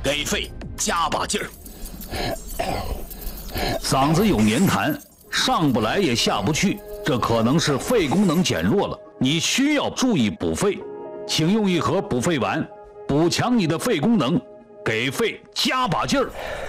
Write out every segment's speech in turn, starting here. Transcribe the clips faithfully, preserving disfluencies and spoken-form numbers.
给肺加把劲儿。 嗓子有黏痰，上不来也下不去，这可能是肺功能减弱了，你需要注意补肺。请用一盒补肺丸，补强你的肺功能，给肺加把劲儿。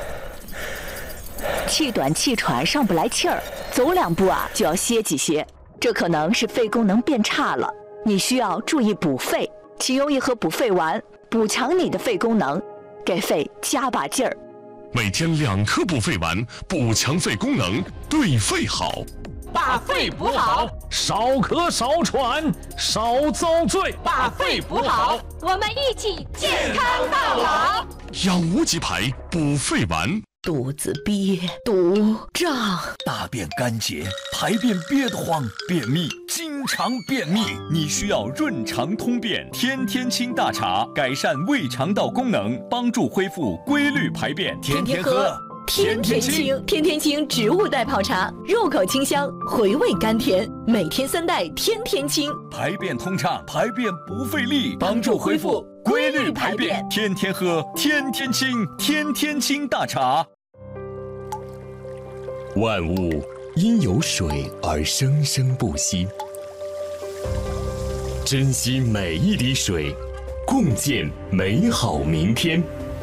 气短气喘，上不来气儿，走两步啊就要歇几歇，这可能是肺功能变差了，你需要注意补肺。请用一盒补肺丸，补强你的肺功能，给肺加把劲儿。 每天两颗补肺丸，补强肺功能，对肺好。 把肺补好， 少咳少喘，少遭罪。 把肺补好，我们一起健康到老。 养无极牌补肺丸。 肚子憋、肚胀， 大便干结，排便憋得慌，便秘，经常便秘，你需要润肠通便天天清大茶，改善胃肠道功能，帮助恢复规律排便。天天喝， 天天清，天天清植物代泡茶，入口清香，回味甘甜，每天三袋，天天清， 排便通畅，排便不费力，帮助恢复规律排便。天天喝，天天清，天天清大茶。 万物因有水而生生不息，珍惜每一滴水，共建美好明天。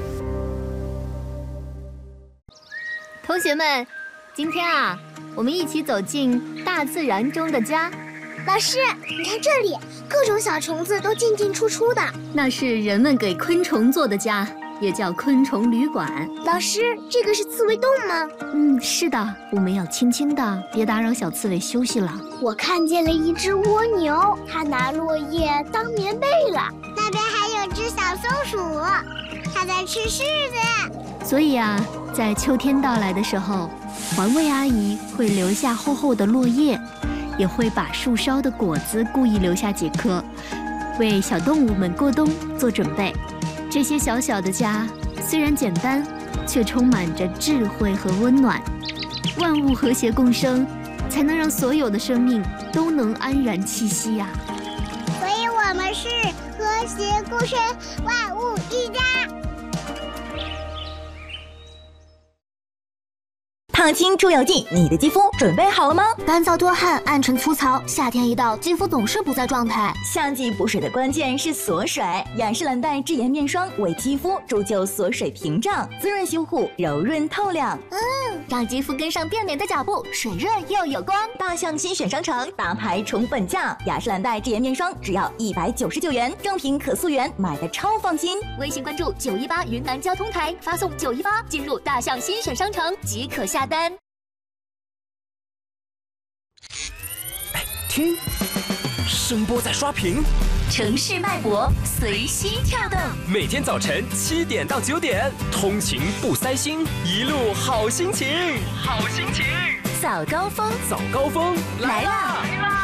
同学们，今天啊，我们一起走进大自然中的家。 老师，你看这里，各种小虫子都进进出出的， 那是人们给昆虫做的家，也叫昆虫旅馆。 老师，这个是刺猬洞吗？ 嗯，是的，我们要轻轻的，别打扰小刺猬休息了。 我看见了一只蜗牛，它拿落叶当棉被了。那边还有只小松鼠，它在吃柿子。 所以啊，在秋天到来的时候，环卫阿姨会留下厚厚的落叶，也会把树梢的果子故意留下几颗，为小动物们过冬做准备。这些小小的家虽然简单，却充满着智慧和温暖。万物和谐共生，才能让所有的生命都能安然栖息呀、 啊。所以我们是和谐共生，万物一家。 烫青出油剂，你的肌肤准备好了吗？ 干燥多汗、暗沉粗糙，夏天一到，肌肤总是不在状态。 夏季补水的关键是锁水，雅诗兰黛智妍面霜为肌肤铸就锁水屏障，滋润修护，柔润透亮。 嗯，让肌肤跟上变美的脚步，水润又有光。 大象新选商城大牌宠本价，雅诗兰黛智妍面霜只要一百九十九元，正品可溯源，买的超放心。 微信关注九一八云南交通台，发送九一八进入大象新选商城即可下单。 哎，听，声波在刷屏， 城市脉搏随心跳动。 每天早晨七点到九点，通勤不塞心，一路好心情，好心情。 早高峰， 早高峰来啦！